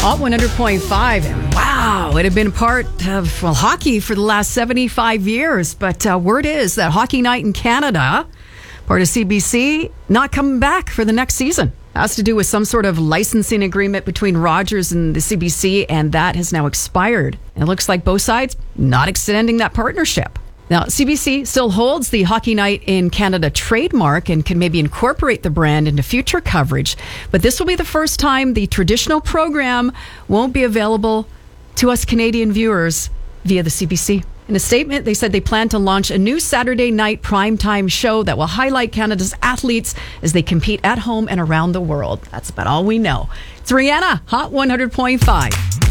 Hot 100.5. And wow, it had been part of hockey for the last 75 years. But word is that Hockey Night in Canada, part of CBC, not coming back for the next season. Has to do with some sort of licensing agreement between Rogers and the CBC, and that has now expired. And it looks like both sides not extending that partnership. Now, CBC still holds the Hockey Night in Canada trademark and can maybe incorporate the brand into future coverage. But this will be the first time the traditional program won't be available to us Canadian viewers via the CBC. In a statement, they said they plan to launch a new Saturday night primetime show that will highlight Canada's athletes as they compete at home and around the world. That's about all we know. It's Rihanna, Hot 100.5.